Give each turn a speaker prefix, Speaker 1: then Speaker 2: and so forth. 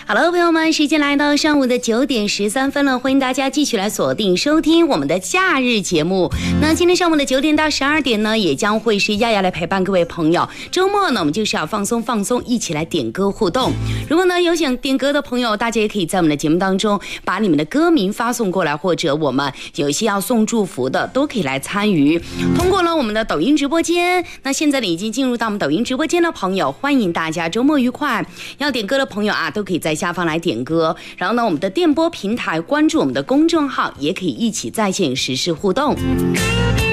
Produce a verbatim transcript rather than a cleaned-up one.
Speaker 1: Hello， 朋友们，时间来到上午的九点十三分了，欢迎大家继续来锁定收听我们的假日节目。那今天上午的九点到十二点呢，也将会是亚亚来陪伴各位朋友。周末呢，我们就是要放松放松，一起来点歌互动。如果呢有想点歌的朋友，大家也可以在我们的节目当中把你们的歌名发送过来，或者我们有一些要送祝福的，都可以来参与。通过了我们的抖音直播间，那现在呢已经进入到我们抖音直播间的朋友，欢迎大家周末愉快。要点歌的朋友啊，都可以在下方来点歌。然后呢，我们的电波平台关注我们的公众号，也可以一起在线实时互动。